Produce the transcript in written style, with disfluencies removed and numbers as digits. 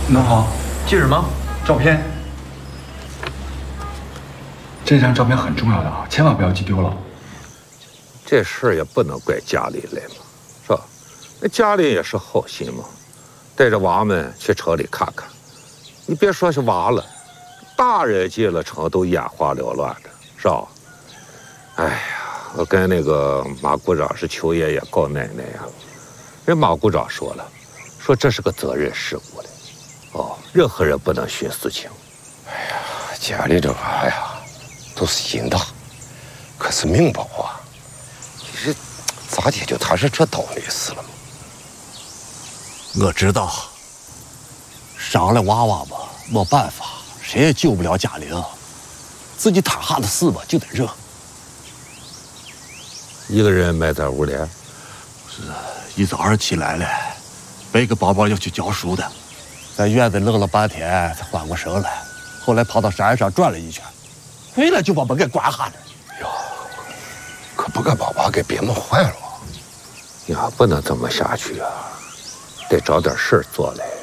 弄好， 记什么？ 照片。这张照片很重要的啊，千万不要寄丢了。 这事儿也不能怪家里来嘛，是吧？那家里也是好心嘛，带着娃们去城里看看。你别说是娃了，大人进了城都眼花缭乱的，是吧？哎呀，我跟那个马股长是求爷爷告奶奶呀。人马股长说了，说这是个责任事故了，哦，任何人不能徇私情。 哎呀，家里这娃呀，都是心大，可是命不好啊。你这咋解决他是这倒霉事了吗？ 我知道，伤了娃娃吧，没办法，谁也救不了家里，自己摊下的事吧就得认。 一个人埋在屋里， 是一早上起来了，背个包包要去教书的，在院子愣了半天才缓过神来，后来跑到山上转了一圈，回来就把门给关下了。 哟，可不该把娃给憋闷坏了。 呀，不能这么下去啊，得找点事儿做来。